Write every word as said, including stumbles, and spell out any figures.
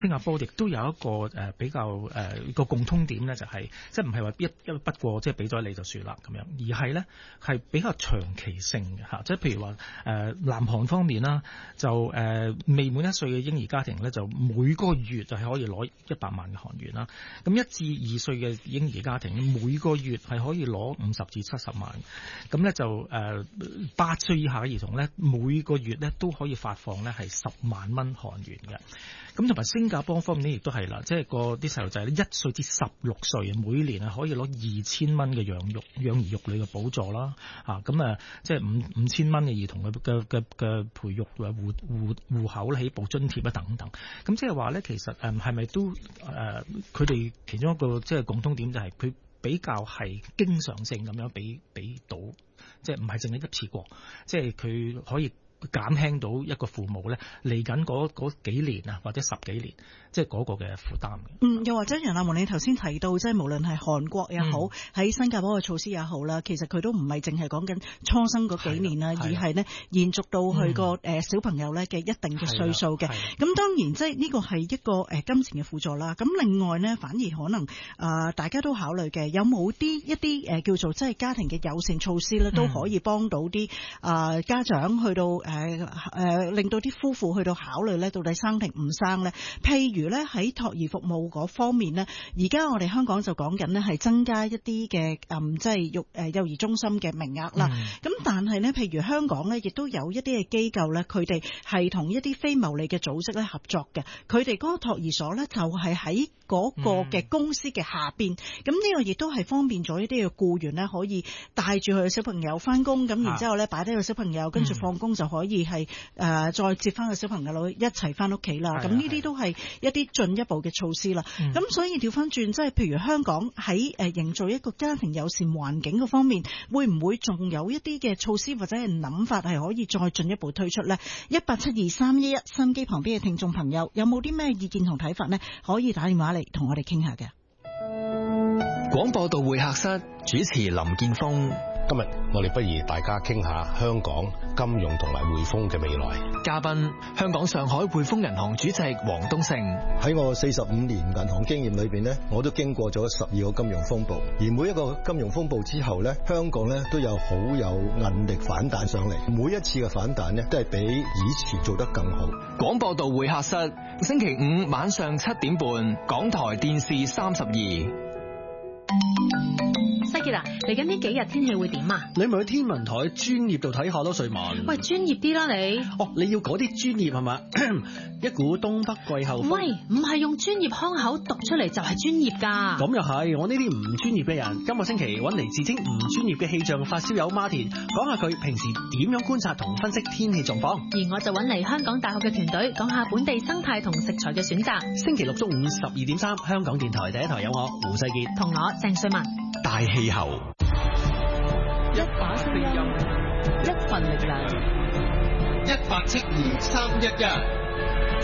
新加坡亦都有一個誒、呃、比較誒、呃、個共通點咧，就係、是、即係唔係話一一筆過即係俾咗你就算啦咁樣，而係咧係比較長期性嘅嚇。即係譬如話誒、呃、南韓方面啦，就誒、呃、未滿一歲嘅嬰兒家庭咧，就每個月就係可以攞一百萬嘅韓元啦。咁一至二歲嘅嬰兒家庭每個月係可以攞五十至七十萬。咁咧就誒八歲以下嘅兒童咧，每個月咧都可以發放咧係十萬蚊韓元嘅。咁同埋新加坡方面咧，亦都係啦，即係個啲細路仔咧，一歲至十六歲，每年係可以攞二千蚊嘅養育養兒育女嘅補助啦，嚇咁啊，即係五五千蚊嘅兒童嘅嘅嘅嘅培育戶戶戶口起步津貼啊等等。咁即係話咧，其實誒係咪都誒佢哋其中一個即係共通點就係佢比較係經常性咁樣俾俾到，即係唔係淨係一次過，即係佢可以減輕到一個父母咧嚟緊嗰嗰幾年啊，或者十幾年，即係嗰個嘅負擔嘅。 嗯，又或者楊立門，你頭先提到，即係無論係韓國也好，喺、嗯、新加坡嘅措施也好啦，其實佢都唔係淨係講緊初生嗰幾年啦，而係呢延續到佢個誒小朋友咧嘅一定嘅歲數嘅。咁當然即係呢個係一個誒金錢嘅輔助啦。咁另外呢，反而可能啊、呃，大家都考慮嘅，有冇啲一啲誒叫做即係家庭嘅友善措施咧，都可以幫到啲啊、呃、家長去到。誒、呃、誒，令到啲夫婦去到考慮咧，到底生定唔生咧？譬如咧喺托兒服務嗰方面咧，而家我哋香港就講緊咧係增加一啲嘅誒，即係育誒幼兒中心嘅名額啦。咁、嗯、但係咧，譬如香港咧，亦都有一啲嘅機構咧，佢哋係同一啲非牟利嘅組織咧合作嘅。佢哋嗰個托兒所咧就係喺嗰個嘅公司嘅下邊。咁、嗯、呢個亦都係方便咗一啲嘅僱員咧，可以帶住佢嘅小朋友翻工，咁、啊、然之後咧擺低個小朋友，跟住放工就可以係誒、呃、再接翻個小朋友一齊翻屋企啦。咁呢啲都係一啲進一步嘅措施啦。咁、嗯、所以調翻轉，即係譬如香港喺誒營造一個家庭友善環境嘅方面，會唔會仲有一啲嘅措施或者係諗法係可以再進一步推出呢？一八七二三一一，心機旁邊嘅聽眾朋友有冇啲咩意見同睇法呢？可以打電話嚟同我哋傾下嘅。 廣播道會客室主持林建峰。 今日我哋不如大家傾下香港金融同埋匯豐嘅未來。 嘉賓香港上海匯豐銀行主席黃東勝。 喺我四十五年銀行經驗裏邊呢，我都經過咗十二個金融風暴，而每一個金融風暴之後呢，香港呢都有好有韌力反彈上嚟。每一次嘅反彈呢，都係比以前做得更好。 廣播道會客室星期五晚上七點半，港台電視三十二。 西傑啊，嚟緊呢幾日天氣會點啊？ 你咪去天文台專業度睇下咯，瑞文。 喂，專業啲啦你。 哦，你要嗰啲專業係嘛？一股東北季候風。 喂，唔係用專業腔口讀出嚟就係專業㗎。 咁又係，我呢啲唔專業嘅人，今個星期揾嚟自稱唔專業嘅氣象發燒友馬田，講下佢平時點樣觀察同分析天氣狀況。 而我就揾嚟香港大學嘅團隊，講下本地生態同食材嘅選擇。 星期六中午十二點三，香港電台第一台有我胡世傑同我鄭瑞文。 大氣候， 一把聲音，一份力量，一八七二三一一。